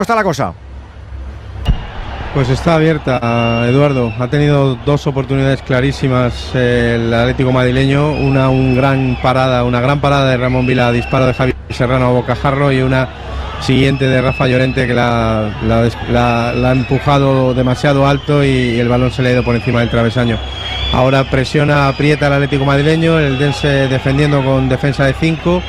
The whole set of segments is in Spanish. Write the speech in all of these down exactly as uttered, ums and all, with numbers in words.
está la cosa? Pues está abierta, Eduardo. Ha tenido dos oportunidades clarísimas el Atlético madrileño. Una un gran parada, una gran parada de Ramón Vila, disparo de Javier Serrano a bocajarro, y una siguiente de Rafa Llorente que la, la, la, la ha empujado demasiado alto y el balón se le ha ido por encima del travesaño. Ahora presiona, aprieta el Atlético madrileño, el Eldense defendiendo con defensa de cinco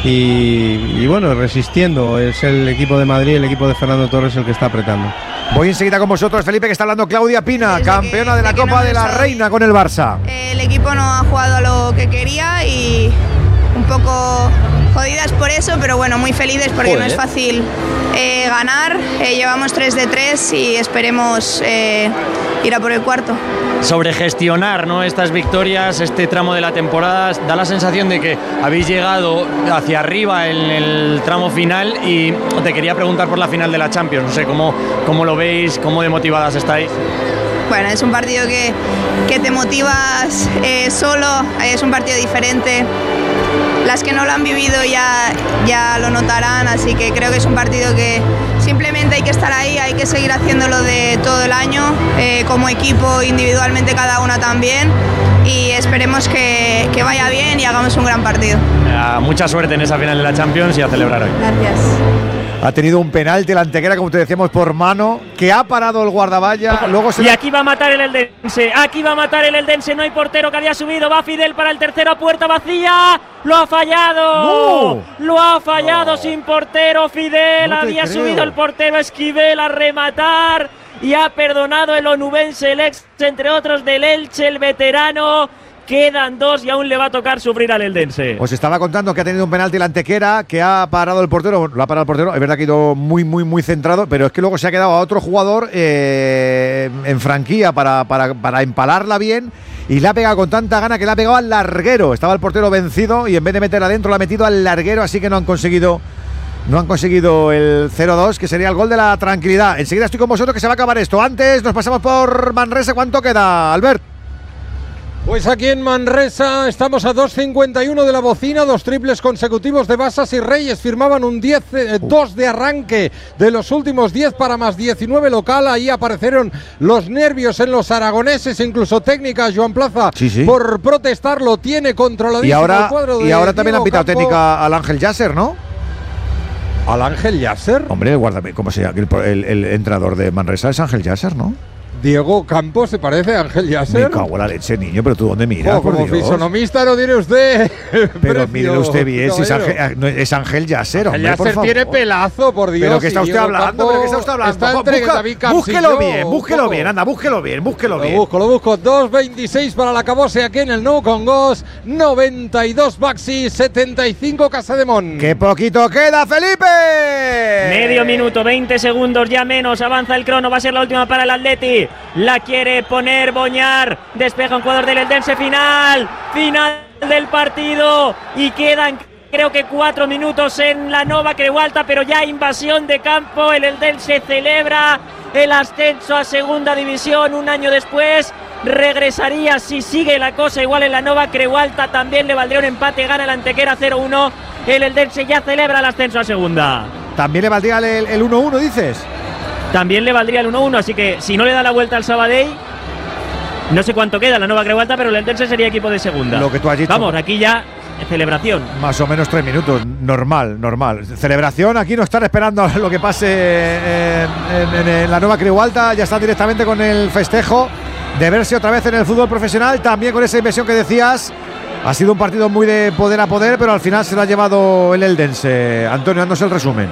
y, y bueno, resistiendo. Es el equipo de Madrid, el equipo de Fernando Torres el que está apretando. Voy enseguida con vosotros, Felipe, que está hablando Claudia Pina, Desde campeona que, de la de Copa no de la soy, Reina con el Barça. El equipo no ha jugado a lo que quería y un poco jodidas por eso, pero bueno, muy felices porque Joder. no es fácil eh, ganar. Eh, llevamos tres de tres y esperemos eh, ir a por el cuarto. Sobre gestionar, ¿no?, estas victorias, este tramo de la temporada, da la sensación de que habéis llegado hacia arriba en el tramo final, y te quería preguntar por la final de la Champions. No sé cómo, cómo lo veis, cómo de motivadas estáis. Bueno, es un partido que, que te motivas eh, solo, es un partido diferente. Las que no lo han vivido ya, ya lo notarán, así que creo que es un partido que simplemente hay que estar ahí, hay que seguir haciéndolo de todo el año, eh, como equipo, individualmente cada una también, y esperemos que, que vaya bien y hagamos un gran partido. Uh, mucha suerte en esa final de la Champions y a celebrar hoy. Gracias. Ha tenido un penalti el Antequera, como te decíamos, por mano, que ha parado el guardavalla. Luego se y aquí va a matar el Eldense, aquí va a matar el Eldense, no hay portero que había subido, va Fidel para el tercero a puerta vacía, lo ha fallado, no. lo ha fallado no. sin portero Fidel, no había creo. subido el portero Esquivel a rematar y ha perdonado el onubense, el ex, entre otros del Elche, el veterano. Quedan dos y aún le va a tocar sufrir al Eldense. Os estaba contando que ha tenido un penalti el Antequera, que ha parado el portero, lo ha parado el portero, es verdad que ha ido muy, muy, muy centrado, pero es que luego se ha quedado a otro jugador eh, en franquía para, para, para empalarla bien, y la ha pegado con tanta gana que la ha pegado al larguero. Estaba el portero vencido y en vez de meterla adentro la ha metido al larguero, así que no han conseguido no han conseguido el cero dos, que sería el gol de la tranquilidad. Enseguida estoy con vosotros, que se va a acabar esto. Antes nos pasamos por Manresa. ¿Cuánto queda, Albert? Pues aquí en Manresa estamos a dos cincuenta y uno de la bocina, dos triples consecutivos de Basas y Reyes, firmaban un diez dos de arranque de los últimos diez para más diecinueve local. Ahí aparecieron los nervios en los aragoneses, incluso técnica Joan Plaza sí, sí. por protestar, lo tiene controladísimo. Y ahora, el cuadro de y ahora también Diego han pitado Campo. técnica al Ángel Yasser, ¿no? ¿Al Ángel Yasser? Hombre, el guardameta, ¿cómo se llama? El, el, el entrenador de Manresa es Ángel Yasser, ¿no? Diego Campos, ¿se parece a Ángel Yasser? Me cago en la leche, niño, pero tú dónde miras, oh, por como Dios. fisonomista no tiene usted. Pero mire usted bien, si es Ángel, no, es Ángel Yasser, hombre, Yasser por favor. tiene pelazo, por Dios. ¿Pero qué está usted Diego hablando? Campo ¿Pero qué está usted hablando? Está entre Busca, David búsquelo Campsillo, bien, búsquelo bien, anda, búsquelo bien, búsquelo lo bien. busco, lo busco. dos veintiséis para la Cabose aquí en el Nou Congost, noventa y dos Baxi, setenta y cinco Casademón. ¡Qué poquito queda, Felipe! Medio minuto, veinte segundos, ya menos, avanza el crono, va a ser la última para el Atleti, la quiere poner Boñar, despeja un jugador del Eldense, final, final del partido y quedan creo que cuatro minutos en la Nova Creualta, pero ya invasión de campo, el Eldense celebra el ascenso a segunda división un año después, regresaría si sigue la cosa igual en la Nova Creualta, también le valdría un empate, gana el Antequera cero uno, el Eldense ya celebra el ascenso a segunda. ¿También le valdría el uno uno, dices? También le valdría el uno uno, así que si no le da la vuelta al Sabadell, no sé cuánto queda la Nova Creualta, pero el Eldense sería equipo de segunda. Lo que tú has dicho. Vamos, aquí ya celebración. Más o menos tres minutos, normal, normal. Celebración, aquí no están esperando lo que pase en, en, en la Nova Creualta, ya están directamente con el festejo de verse otra vez en el fútbol profesional, también con esa inversión que decías. Ha sido un partido muy de poder a poder, pero al final se lo ha llevado el Eldense. Antonio, dándose el resumen.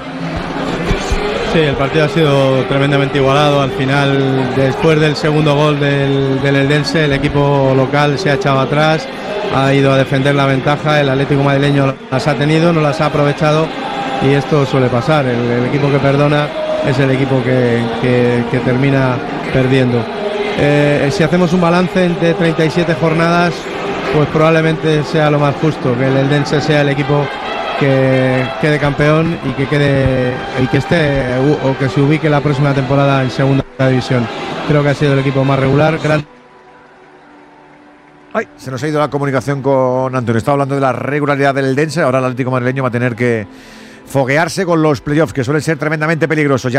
Sí, el partido ha sido tremendamente igualado. Al final, después del segundo gol del, del Eldense, el equipo local se ha echado atrás, ha ido a defender la ventaja, el Atlético madrileño las ha tenido, no las ha aprovechado y esto suele pasar. El, el equipo que perdona es el equipo que, que, que termina perdiendo. Eh, si hacemos un balance de treinta y siete jornadas, pues probablemente sea lo más justo, que el Eldense sea el equipo que quede campeón y que quede y que esté o que se ubique la próxima temporada en segunda división. Creo que ha sido el equipo más regular. Gran... Ay, se nos ha ido la comunicación con Antonio. Estaba hablando de la regularidad del Eldense. Ahora el Atlético madrileño va a tener que foguearse con los playoffs, que suelen ser tremendamente peligrosos. Ya